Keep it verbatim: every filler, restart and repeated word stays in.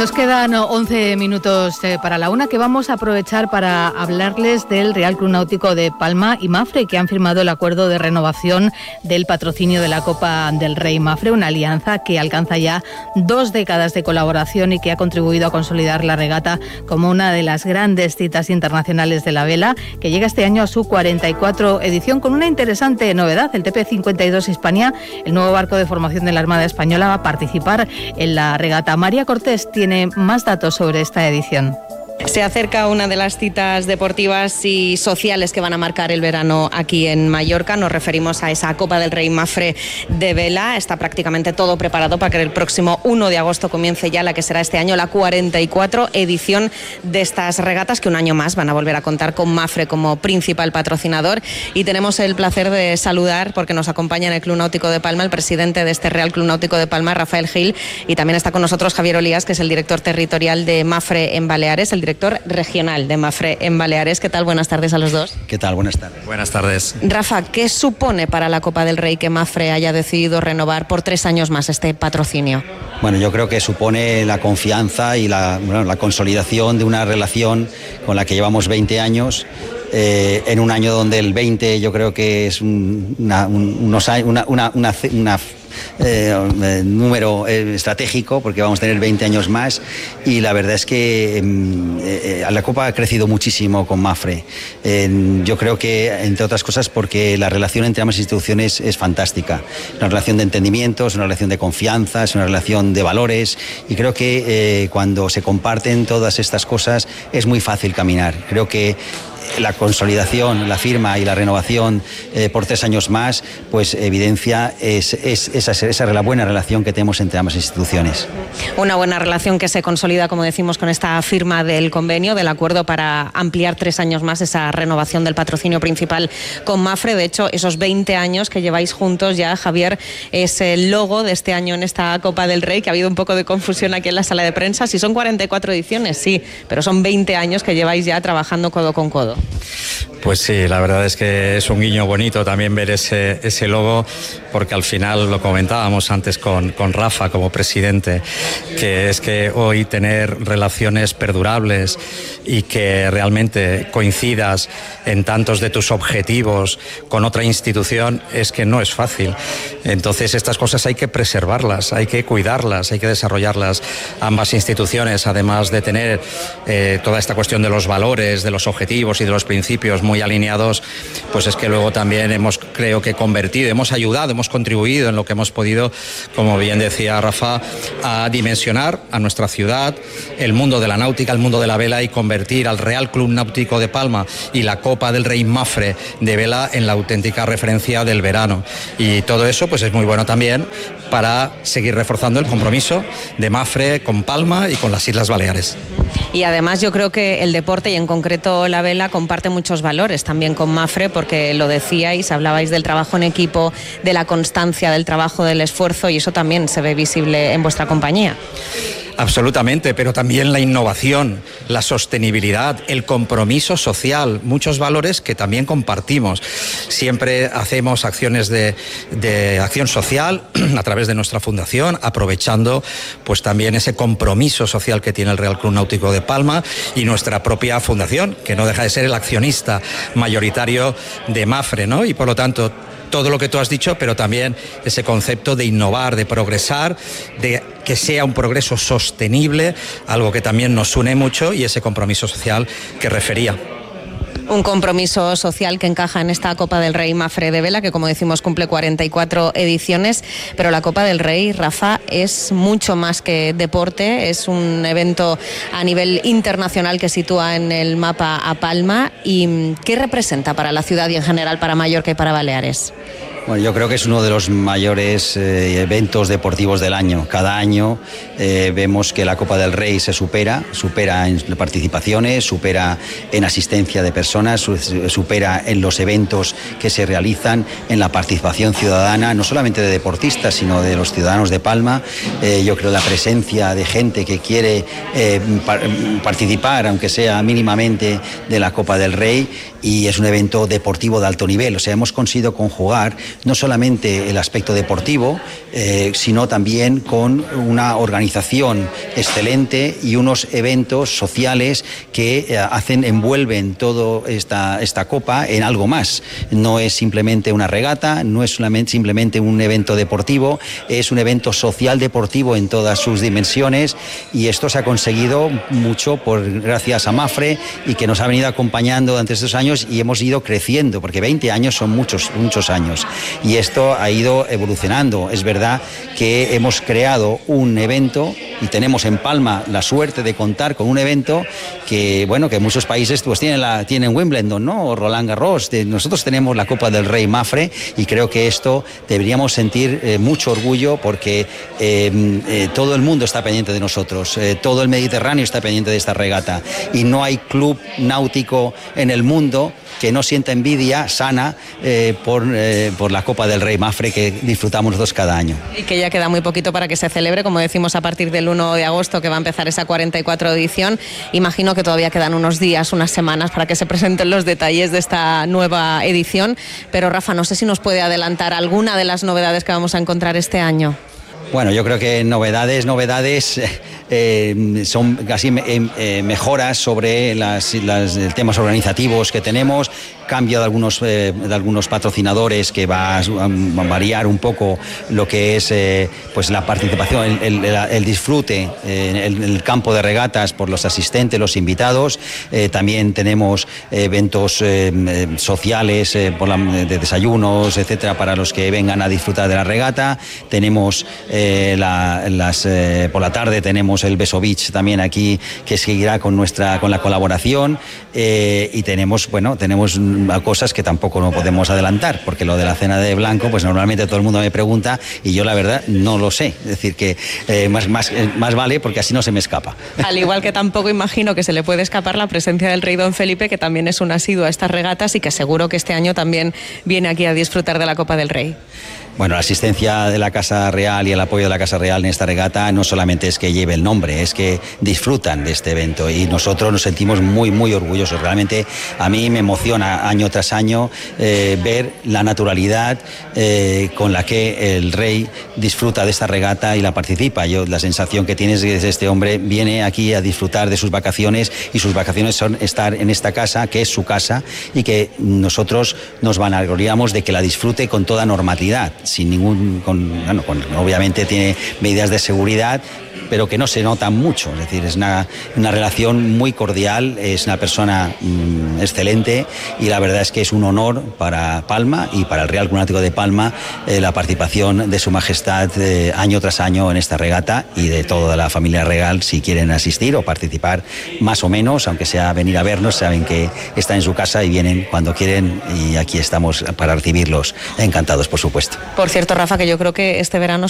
Nos quedan once minutos eh, para la una, que vamos a aprovechar para hablarles del Real Club Náutico de Palma y Mafre, que han firmado el acuerdo de renovación del patrocinio de la Copa del Rey Mafre, una alianza que alcanza ya dos décadas de colaboración y que ha contribuido a consolidar la regata como una de las grandes citas internacionales de la vela, que llega este año a su cuarenta y cuatro edición con una interesante novedad. El T P cincuenta y dos Hispania, el nuevo barco de formación de la Armada Española, va a participar en la regata. María Cortés tiene más datos sobre esta edición. Se acerca una de las citas deportivas y sociales que van a marcar el verano aquí en Mallorca. Nos referimos a esa Copa del Rey Mafre de vela. Está prácticamente todo preparado para que el próximo uno de agosto comience ya la que será este año la cuarenta y cuatro edición de estas regatas, que un año más van a volver a contar con Mafre como principal patrocinador. Y tenemos el placer de saludar, porque nos acompaña en el Club Náutico de Palma, el presidente de este Real Club Náutico de Palma, Rafael Gil, y también está con nosotros Javier Olías, que es el director territorial de Mafre en Baleares, el director regional de Mafre en Baleares. ¿Qué tal? Buenas tardes a los dos. ¿Qué tal? Buenas tardes. Buenas tardes. Rafa, ¿qué supone para la Copa del Rey que Mafre haya decidido renovar por tres años más este patrocinio? Bueno, yo creo que supone la confianza y la, bueno, la consolidación de una relación con la que llevamos veinte años. Eh, en un año donde el veinte yo creo que es un, una, un, unos, una, una, una, una Eh, número eh, estratégico, porque vamos a tener veinte años más, y la verdad es que eh, la Copa ha crecido muchísimo con Mafre. Eh, yo creo que, entre otras cosas, porque la relación entre ambas instituciones es fantástica. Una relación de entendimiento, es una relación de confianza, es una relación de valores, y creo que eh, cuando se comparten todas estas cosas es muy fácil caminar. Creo que la consolidación, la firma y la renovación eh, por tres años más, pues evidencia es, es, esa, esa la buena relación que tenemos entre ambas instituciones. Una buena relación que se consolida, como decimos, con esta firma del convenio, del acuerdo para ampliar tres años más esa renovación del patrocinio principal con Mafre. De hecho, esos veinte años que lleváis juntos ya, Javier, es el logo de este año en esta Copa del Rey, que ha habido un poco de confusión aquí en la sala de prensa. Si son cuarenta y cuatro ediciones, sí, pero son veinte años que lleváis ya trabajando codo con codo. Pues sí, la verdad es que es un guiño bonito también ver ese, ese logo, porque al final lo comentábamos antes con, con Rafa como presidente, que es que hoy tener relaciones perdurables y que realmente coincidas en tantos de tus objetivos con otra institución es que no es fácil. Entonces estas cosas hay que preservarlas, hay que cuidarlas, hay que desarrollarlas. Ambas instituciones, además de tener eh, toda esta cuestión de los valores, de los objetivos y de los principios muy alineados, pues es que luego también hemos, creo que convertido, hemos ayudado, hemos contribuido en lo que hemos podido, como bien decía Rafa, a dimensionar a nuestra ciudad, el mundo de la náutica, el mundo de la vela, y convertir al Real Club Náutico de Palma y la Copa del Rey Mafre de vela en la auténtica referencia del verano. Y todo eso pues es muy bueno también para seguir reforzando el compromiso de Mafre con Palma y con las Islas Baleares. Y además yo creo que el deporte, y en concreto la vela, comparte muchos valores también con Mafre, porque lo decíais, hablabais del trabajo en equipo, de la constancia, del trabajo, del esfuerzo, y eso también se ve visible en vuestra compañía. Absolutamente, pero también la innovación, la sostenibilidad, el compromiso social, muchos valores que también compartimos. Siempre hacemos acciones de, de acción social a través de nuestra fundación, aprovechando pues también ese compromiso social que tiene el Real Club Náutico de Palma y nuestra propia fundación, que no deja de ser el accionista mayoritario de Mafre, ¿no? Y por lo tanto, todo lo que tú has dicho, pero también ese concepto de innovar, de progresar, de que sea un progreso sostenible, algo que también nos une mucho, y ese compromiso social que refería. Un compromiso social que encaja en esta Copa del Rey Mafre de vela, que, como decimos, cumple cuarenta y cuatro ediciones, pero la Copa del Rey, Rafa, es mucho más que deporte, es un evento a nivel internacional que sitúa en el mapa a Palma. ¿Y qué representa para la ciudad y en general para Mallorca y para Baleares? Bueno, yo creo que es uno de los mayores eh, eventos deportivos del año. Cada año eh, vemos que la Copa del Rey se supera, supera en participaciones, supera en asistencia de personas, su, supera en los eventos que se realizan, en la participación ciudadana, no solamente de deportistas, sino de los ciudadanos de Palma. Eh, yo creo la presencia de gente que quiere eh, par participar, aunque sea mínimamente, de la Copa del Rey, y es un evento deportivo de alto nivel. O sea, hemos conseguido conjugar no solamente el aspecto deportivo, eh, sino también con una organización excelente y unos eventos sociales que eh, hacen, envuelven toda esta, esta copa en algo más. No es simplemente una regata, no es solamente, simplemente un evento deportivo, es un evento social deportivo en todas sus dimensiones, y esto se ha conseguido mucho por gracias a Mapfre, y que nos ha venido acompañando durante estos años, y hemos ido creciendo, porque veinte años son muchos, muchos años, y esto ha ido evolucionando. Es verdad que hemos creado un evento y tenemos en Palma la suerte de contar con un evento que, bueno, que muchos países pues tienen, la, tienen Wimbledon, ¿no? O Roland Garros. De, nosotros tenemos la Copa del Rey Mapfre, y creo que esto deberíamos sentir eh, mucho orgullo, porque eh, eh, todo el mundo está pendiente de nosotros, eh, todo el Mediterráneo está pendiente de esta regata, y no hay club náutico en el mundo que no sienta envidia sana eh, por, eh, por la Copa del Rey Mapfre que disfrutamos nosotros cada año. Y que ya queda muy poquito para que se celebre, como decimos, a partir del uno de agosto, que va a empezar esa cuarenta y cuatro edición. Imagino que todavía quedan unos días, unas semanas para que se presenten los detalles de esta nueva edición, pero Rafa, no sé si nos puede adelantar alguna de las novedades que vamos a encontrar este año. Bueno, yo creo que novedades, novedades eh, son casi eh, eh, mejoras sobre las, las temas organizativos que tenemos, cambio de algunos, eh, de algunos patrocinadores que va a, a variar un poco lo que es eh, pues la participación, el, el, el disfrute eh, en el, el campo de regatas por los asistentes, los invitados. Eh, también tenemos eventos eh, sociales eh, por la, de desayunos, etcétera, para los que vengan a disfrutar de la regata. Tenemos eh, la, las, eh, por la tarde tenemos el Beso Beach también aquí, que seguirá con nuestra con la colaboración, eh, y tenemos bueno tenemos cosas que tampoco no podemos adelantar, porque lo de la cena de blanco, pues normalmente todo el mundo me pregunta y yo la verdad no lo sé. Es decir, que eh, más, más, eh, más vale, porque así no se me escapa. Al igual que tampoco imagino que se le puede escapar la presencia del rey Don Felipe, que también es un asiduo a estas regatas y que seguro que este año también viene aquí a disfrutar de la Copa del Rey. Bueno, la asistencia de la Casa Real y el apoyo de la Casa Real en esta regata no solamente es que lleve el nombre, es que disfrutan de este evento, y nosotros nos sentimos muy, muy orgullosos. Realmente a mí me emociona año tras año eh, ver la naturalidad eh, con la que el rey disfruta de esta regata y la participa. Yo, la sensación que tienes es que este hombre viene aquí a disfrutar de sus vacaciones, y sus vacaciones son estar en esta casa, que es su casa, y que nosotros nos vanagloriamos de que la disfrute con toda normalidad, sin ningún, con, bueno, con, obviamente tiene medidas de seguridad, pero que no se notan mucho. Es decir, es una, una relación muy cordial, es una persona mmm, excelente, y la verdad es que es un honor para Palma y para el Real Club Náutico de Palma eh, la participación de Su Majestad eh, año tras año en esta regata, y de toda la familia real, si quieren asistir o participar más o menos, aunque sea venir a vernos, saben que está en su casa y vienen cuando quieren, y aquí estamos para recibirlos encantados, por supuesto. Por cierto, Rafa, que yo creo que este verano